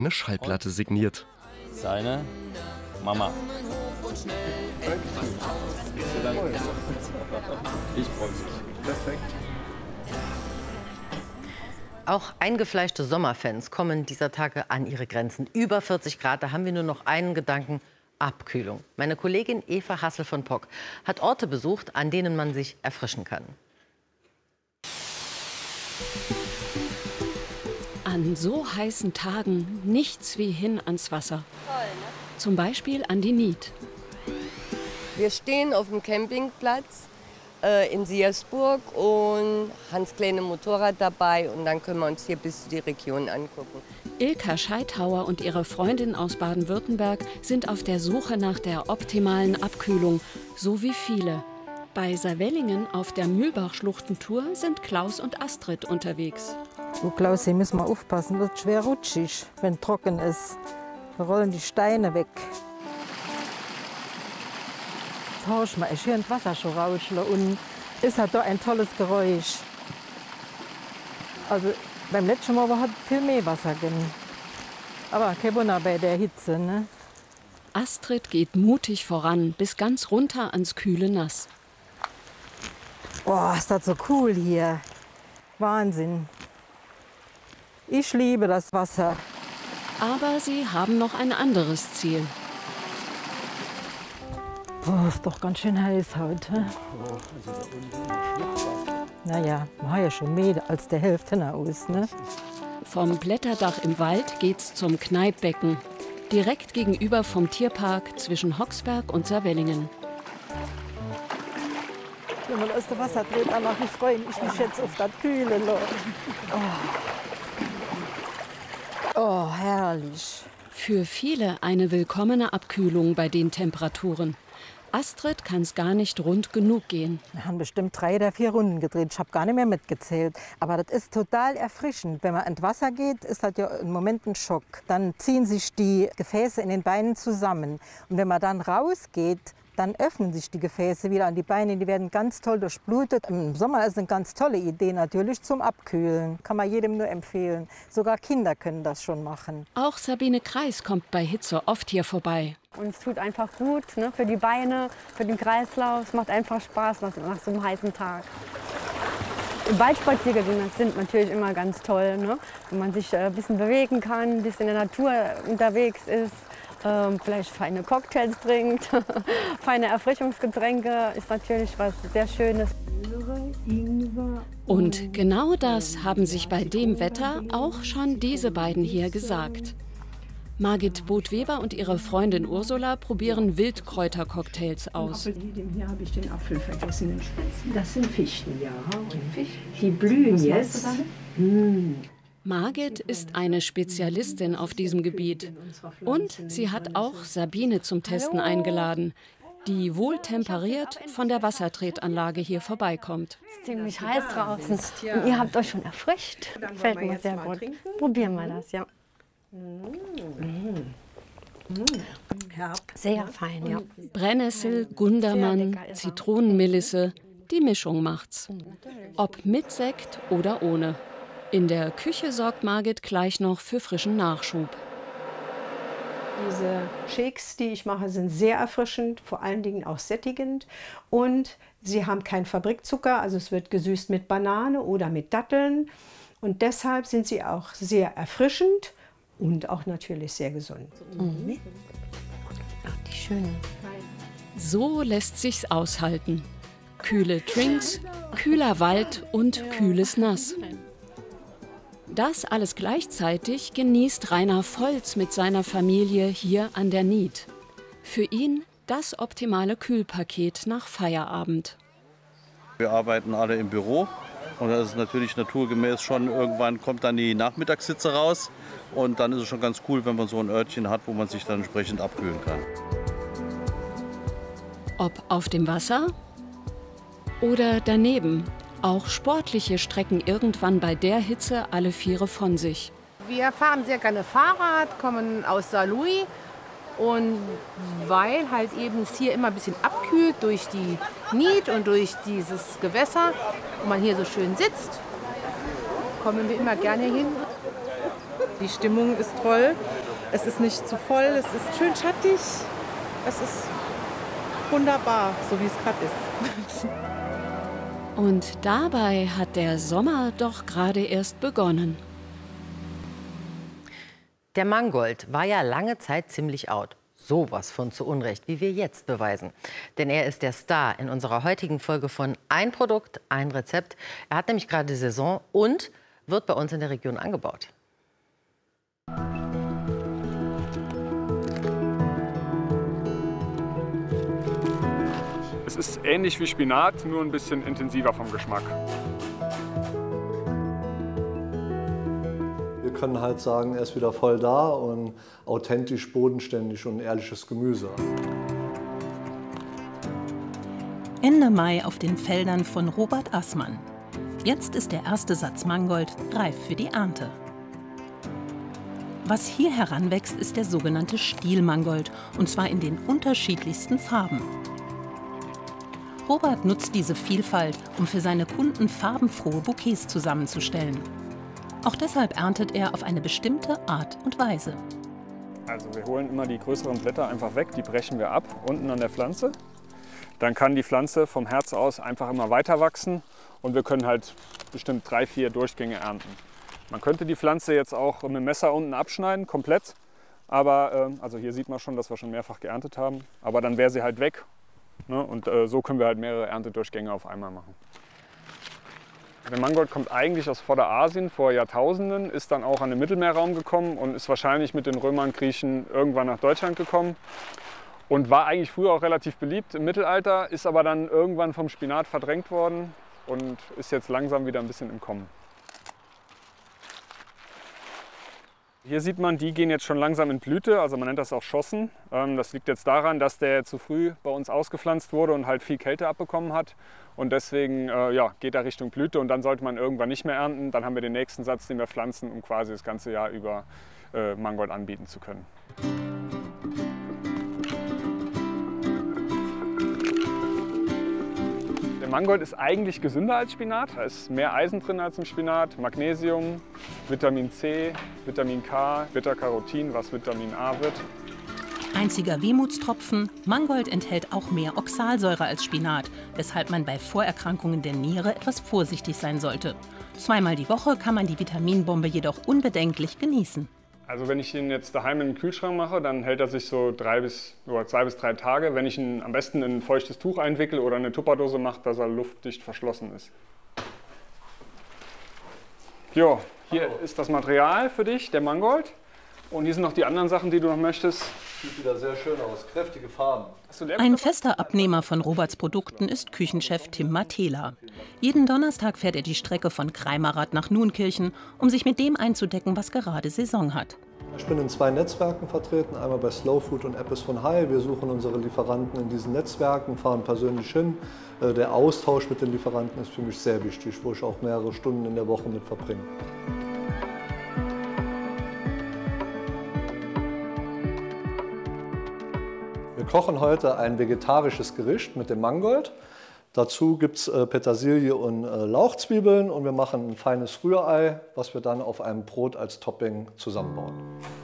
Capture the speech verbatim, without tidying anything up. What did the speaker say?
eine Schallplatte signiert. Seine Mama. Ich freue mich. Perfekt. Auch eingefleischte Sommerfans kommen dieser Tage an ihre Grenzen. Über vierzig Grad, da haben wir nur noch einen Gedanken: Abkühlung. Meine Kollegin Eva Hassel von Pock hat Orte besucht, an denen man sich erfrischen kann. An so heißen Tagen nichts wie hin ans Wasser. Zum Beispiel an die Nied. Wir stehen auf dem Campingplatz äh, in Siersburg und Hans kleine Motorrad dabei. Und dann können wir uns hier bis die Region angucken. Ilka Scheithauer und ihre Freundin aus Baden-Württemberg sind auf der Suche nach der optimalen Abkühlung, so wie viele. Bei Saarwellingen auf der Mühlbach-Schluchtentour sind Klaus und Astrid unterwegs. Oh, Klaus, hier müssen wir aufpassen, wird schwer rutschig, wenn trocken ist. Da rollen die Steine weg. Jetzt hörst du mal, ich höre das Wasser schon rauschen und es hat da ein tolles Geräusch. Also beim letzten Mal hat es viel mehr Wasser gegeben. Aber kein Wunder bei der Hitze, ne? Astrid geht mutig voran, bis ganz runter ans kühle Nass. Oh, ist das so cool hier. Wahnsinn. Ich liebe das Wasser. Aber sie haben noch ein anderes Ziel. Boah, ist doch ganz schön heiß heute. Naja, man hat ja schon mehr als der Hälfte aus, ne? Vom Blätterdach im Wald geht's zum Kneippbecken. Direkt gegenüber vom Tierpark zwischen Hoxberg und Saarwellingen. Wenn man aus dem Wasser dreht, dann mache ich freue ich mich jetzt auf das Kühle. Oh. Oh, herrlich. Für viele eine willkommene Abkühlung bei den Temperaturen. Astrid kann es gar nicht rund genug gehen. Wir haben bestimmt drei oder vier Runden gedreht. Ich habe gar nicht mehr mitgezählt. Aber das ist total erfrischend. Wenn man ins Wasser geht, ist das ja im Moment ein Schock. Dann ziehen sich die Gefäße in den Beinen zusammen. Und wenn man dann rausgeht, dann öffnen sich die Gefäße wieder an die Beine. Die werden ganz toll durchblutet. Im Sommer ist eine ganz tolle Idee natürlich zum Abkühlen. Kann man jedem nur empfehlen. Sogar Kinder können das schon machen. Auch Sabine Kreis kommt bei Hitze oft hier vorbei. Und es tut einfach gut, ne, für die Beine, für den Kreislauf. Es macht einfach Spaß nach, nach so einem heißen Tag. Waldspaziergänge sind natürlich immer ganz toll, ne? Wenn man sich äh, ein bisschen bewegen kann, ein bisschen in der Natur unterwegs ist. Ähm, vielleicht feine Cocktails trinkt, feine Erfrischungsgetränke, ist natürlich was sehr Schönes. Und genau das haben sich bei dem Wetter auch schon diese beiden hier gesagt. Margit Both-Weber und ihre Freundin Ursula probieren Wildkräutercocktails aus. Hier habe ich den Apfel vergessen. Das sind Fichten, ja. Die blühen jetzt. Margit ist eine Spezialistin auf diesem Gebiet. Und sie hat auch Sabine zum Testen eingeladen, die wohltemperiert von der Wassertretanlage hier vorbeikommt. Es ist ziemlich heiß draußen. Und ihr habt euch schon erfrischt. Gefällt mir sehr gut. Probieren wir das, ja. Sehr fein, ja. Brennnessel, Gundermann, Zitronenmelisse, die Mischung macht's. Ob mit Sekt oder ohne. In der Küche sorgt Margit gleich noch für frischen Nachschub. Diese Shakes, die ich mache, sind sehr erfrischend, vor allen Dingen auch sättigend. Und sie haben keinen Fabrikzucker, also es wird gesüßt mit Banane oder mit Datteln. Und deshalb sind sie auch sehr erfrischend und auch natürlich sehr gesund. Mhm. Ach, die schönen. So lässt sich's aushalten. Kühle Drinks, kühler Wald und kühles Nass. Das alles gleichzeitig genießt Rainer Volz mit seiner Familie hier an der Nied. Für ihn das optimale Kühlpaket nach Feierabend. Wir arbeiten alle im Büro und das ist natürlich naturgemäß schon, irgendwann kommt dann die Nachmittagssitze raus und dann ist es schon ganz cool, wenn man so ein Örtchen hat, wo man sich dann entsprechend abkühlen kann. Ob auf dem Wasser oder daneben. Auch sportliche strecken irgendwann bei der Hitze alle Viere von sich. Wir fahren sehr gerne Fahrrad, kommen aus Saarlouis. Und weil halt eben es hier immer ein bisschen abkühlt durch die Nied und durch dieses Gewässer und man hier so schön sitzt, kommen wir immer gerne hin. Die Stimmung ist toll. Es ist nicht zu voll, es ist schön schattig. Es ist wunderbar, so wie es gerade ist. Und dabei hat der Sommer doch gerade erst begonnen. Der Mangold war ja lange Zeit ziemlich out. Sowas von zu Unrecht, wie wir jetzt beweisen. Denn er ist der Star in unserer heutigen Folge von Ein Produkt, ein Rezept. Er hat nämlich gerade Saison und wird bei uns in der Region angebaut. Es ist ähnlich wie Spinat, nur ein bisschen intensiver vom Geschmack. Wir können halt sagen, er ist wieder voll da und authentisch, bodenständig und ehrliches Gemüse. Ende Mai auf den Feldern von Robert Assmann. Jetzt ist der erste Satz Mangold reif für die Ernte. Was hier heranwächst, ist der sogenannte Stielmangold, und zwar in den unterschiedlichsten Farben. Robert nutzt diese Vielfalt, um für seine Kunden farbenfrohe Bouquets zusammenzustellen. Auch deshalb erntet er auf eine bestimmte Art und Weise. Also wir holen immer die größeren Blätter einfach weg, die brechen wir ab unten an der Pflanze. Dann kann die Pflanze vom Herz aus einfach immer weiter wachsen und wir können halt bestimmt drei, vier Durchgänge ernten. Man könnte die Pflanze jetzt auch mit dem Messer unten abschneiden, komplett. Aber äh, also hier sieht man schon, dass wir schon mehrfach geerntet haben. Aber dann wäre sie halt weg. Ne? Und äh, so können wir halt mehrere Erntedurchgänge auf einmal machen. Der Mangold kommt eigentlich aus Vorderasien vor Jahrtausenden, ist dann auch an den Mittelmeerraum gekommen und ist wahrscheinlich mit den Römern, Griechen irgendwann nach Deutschland gekommen. Und war eigentlich früher auch relativ beliebt im Mittelalter, ist aber dann irgendwann vom Spinat verdrängt worden und ist jetzt langsam wieder ein bisschen im Kommen. Hier sieht man, die gehen jetzt schon langsam in Blüte, also man nennt das auch Schossen. Das liegt jetzt daran, dass der zu früh bei uns ausgepflanzt wurde und halt viel Kälte abbekommen hat. Und deswegen ja, geht er Richtung Blüte und dann sollte man irgendwann nicht mehr ernten. Dann haben wir den nächsten Satz, den wir pflanzen, um quasi das ganze Jahr über Mangold anbieten zu können. Mangold ist eigentlich gesünder als Spinat. Da ist mehr Eisen drin als im Spinat, Magnesium, Vitamin C, Vitamin K, Beta-Carotin, was Vitamin A wird. Einziger Wehmutstropfen: Mangold enthält auch mehr Oxalsäure als Spinat, weshalb man bei Vorerkrankungen der Niere etwas vorsichtig sein sollte. Zweimal die Woche kann man die Vitaminbombe jedoch unbedenklich genießen. Also wenn ich ihn jetzt daheim in den Kühlschrank mache, dann hält er sich so drei bis, oder zwei bis drei Tage. Wenn ich ihn am besten in ein feuchtes Tuch einwickle oder eine Tupperdose mache, dass er luftdicht verschlossen ist. Jo, hier ist das Material für dich, der Mangold. Und hier sind noch die anderen Sachen, die du noch möchtest. Sieht wieder sehr schön aus, kräftige Farben. Ein fester Abnehmer von Roberts Produkten ist Küchenchef Tim Matela. Jeden Donnerstag fährt er die Strecke von Kreimarath nach Nuenkirchen, um sich mit dem einzudecken, was gerade Saison hat. Ich bin in zwei Netzwerken vertreten, einmal bei Slow Food und Apples von Hai. Wir suchen unsere Lieferanten in diesen Netzwerken, fahren persönlich hin. Der Austausch mit den Lieferanten ist für mich sehr wichtig, wo ich auch mehrere Stunden in der Woche mit verbringe. Wir kochen heute ein vegetarisches Gericht mit dem Mangold. Dazu gibt es äh, Petersilie und äh, Lauchzwiebeln und wir machen ein feines Rührei, was wir dann auf einem Brot als Topping zusammenbauen.